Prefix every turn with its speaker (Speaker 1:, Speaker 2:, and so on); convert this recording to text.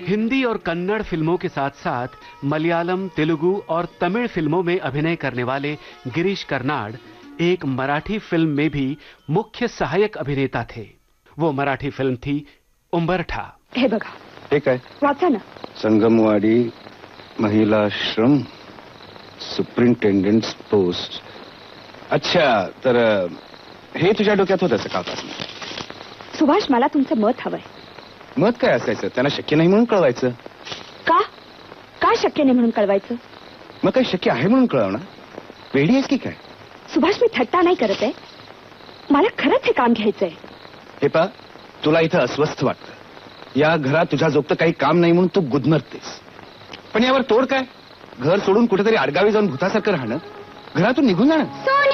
Speaker 1: हिंदी और कन्नड़ फिल्मों के साथ साथ मलयालम, तेलुगु और तमिल फिल्मों में अभिनय करने वाले गिरीश कर्नाड एक मराठी फिल्म में भी मुख्य सहायक अभिनेता थे। वो मराठी फिल्म थी उंबरठा।
Speaker 2: हे बघा,
Speaker 3: ठीक आहे,
Speaker 2: वाचा ना।
Speaker 3: Sangamwadi महिलाश्रम superintendent post. अच्छा, तर हे तुझ्या डोक्यात होतं सकाळपासून?
Speaker 2: सुभाष, मला तुमचं मत हवंय.
Speaker 3: मत काय असायचं? त्यांना शक्य नाही म्हणून कळवायचं.
Speaker 2: का? काय शक्य नाही म्हणून कळवायचं?
Speaker 3: मग काही शक्य आहे म्हणून कळवणार? वेडी आहेस की काय?
Speaker 2: सुभाष, मी थट्टा नाही करत आहे. मला खरंच हे काम घ्यायचंय.
Speaker 3: हे पा, तुला इथं अस्वस्थ वाटतं. या घरात तुझ्या जोगतं काही काम नाही म्हणून तू गुदमरतेस. पण यावर तोड काय? घर सोडून कुठेतरी आडगावी जाऊन भूतासारखं राहणं, घरातून निघून जाणं.